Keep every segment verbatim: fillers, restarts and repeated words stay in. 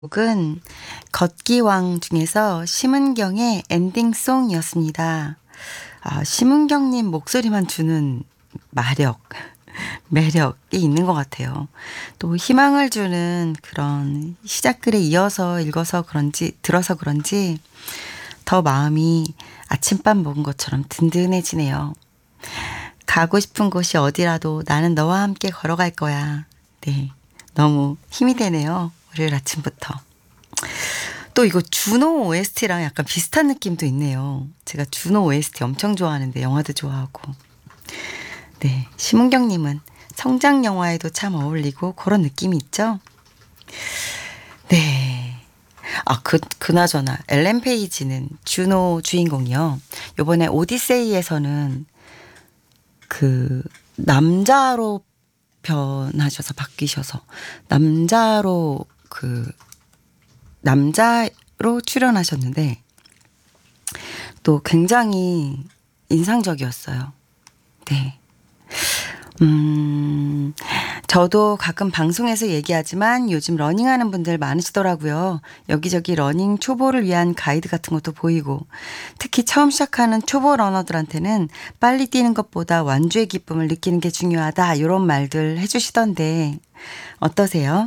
곡은 걷기왕 중에서 심은경의 엔딩송이었습니다. 아, 심은경님 목소리만 주는 마력, 매력이 있는 것 같아요. 또 희망을 주는 그런 시작글에 이어서 읽어서 그런지, 들어서 그런지 더 마음이 아침밥 먹은 것처럼 든든해지네요. 가고 싶은 곳이 어디라도 나는 너와 함께 걸어갈 거야. 네, 너무 힘이 되네요. 월요일 아침부터. 또 이거 준호 오에스티랑 약간 비슷한 느낌도 있네요. 제가 준호 오에스티 엄청 좋아하는데 영화도 좋아하고. 네, 심은경님은 성장 영화에도 참 어울리고 그런 느낌이 있죠. 네. 아, 그, 그나저나 엘렌 페이지는 준호 주인공이요. 요번에 오디세이에서는 그 남자로 변하셔서 바뀌셔서 남자로 그 남자로 출연하셨는데 또 굉장히 인상적이었어요. 네. 음, 저도 가끔 방송에서 얘기하지만 요즘 러닝하는 분들 많으시더라고요. 여기저기 러닝 초보를 위한 가이드 같은 것도 보이고 특히 처음 시작하는 초보 러너들한테는 빨리 뛰는 것보다 완주의 기쁨을 느끼는 게 중요하다 이런 말들 해주시던데 어떠세요?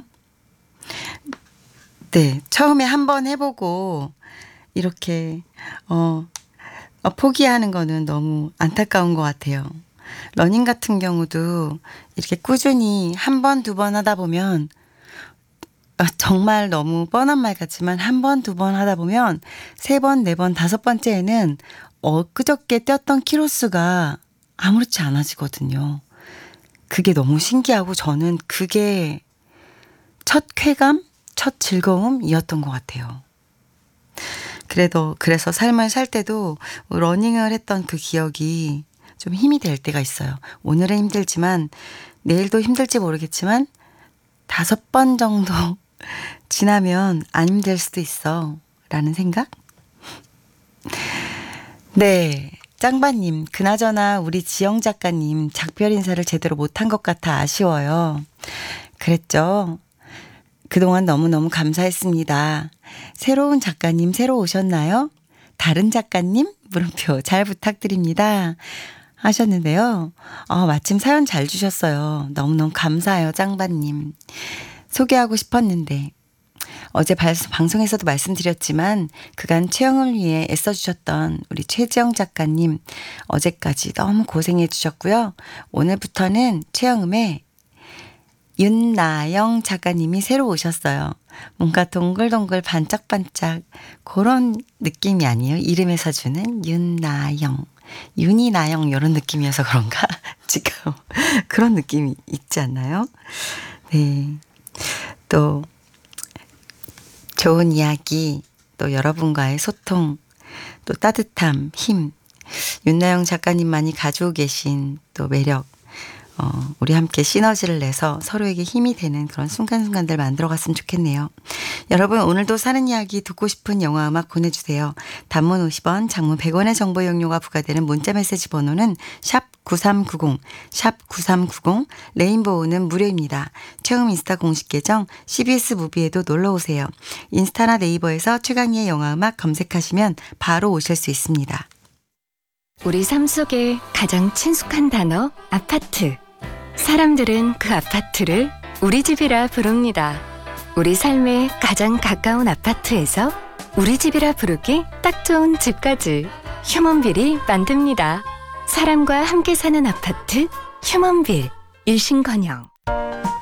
네, 처음에 한번 해보고 이렇게 어, 어, 포기하는 거는 너무 안타까운 것 같아요. 러닝 같은 경우도 이렇게 꾸준히 한 번, 두 번 하다 보면 아, 정말 너무 뻔한 말 같지만 한 번, 두 번 하다 보면 세 번, 네 번, 다섯 번째에는 엊그저께 뛰었던 키로수가 아무렇지 않아지거든요. 그게 너무 신기하고 저는 그게 첫 쾌감, 첫 즐거움이었던 것 같아요. 그래도 그래서 삶을 살 때도 러닝을 했던 그 기억이 좀 힘이 될 때가 있어요. 오늘은 힘들지만 내일도 힘들지 모르겠지만 다섯 번 정도 지나면 안 힘들 수도 있어 라는 생각? 네, 짱바님 그나저나 우리 지영 작가님 작별 인사를 제대로 못한 것 같아 아쉬워요. 그랬죠. 그동안 너무너무 감사했습니다. 새로운 작가님 새로 오셨나요? 다른 작가님? 물음표 잘 부탁드립니다. 하셨는데요. 어, 마침 사연 잘 주셨어요. 너무너무 감사해요. 짱바님. 소개하고 싶었는데 어제 방송에서도 말씀드렸지만 그간 채영을 위해 애써주셨던 우리 최지영 작가님 어제까지 너무 고생해 주셨고요. 오늘부터는 채영음에 윤나영 작가님이 새로 오셨어요. 뭔가 동글동글 반짝반짝 그런 느낌이 아니에요. 이름에서 주는 윤나영. 윤이 나영 이런 느낌이어서 그런가? 지금 그런 느낌이 있지 않나요? 네. 또 좋은 이야기, 또 여러분과의 소통, 또 따뜻함, 힘. 윤나영 작가님만이 가지고 계신 또 매력. 어, 우리 함께 시너지를 내서 서로에게 힘이 되는 그런 순간순간들 만들어 갔으면 좋겠네요. 여러분 오늘도 사는 이야기 듣고 싶은 영화 음악 보내주세요. 단문 오십 원, 장문 백 원의 정보 이용료가 부과되는 문자메시지 번호는 샵 구삼구공, 샵 구삼구공, 레인보우는 무료입니다. 최음 인스타 공식 계정 씨비에스 무비에도 놀러오세요. 인스타나 네이버에서 최강희의 영화 음악 검색하시면 바로 오실 수 있습니다. 우리 삶 속에 가장 친숙한 단어 아파트. 사람들은 그 아파트를 우리 집이라 부릅니다. 우리 삶에 가장 가까운 아파트에서 우리 집이라 부르기 딱 좋은 집까지 휴먼빌이 만듭니다. 사람과 함께 사는 아파트 휴먼빌. 일신건영.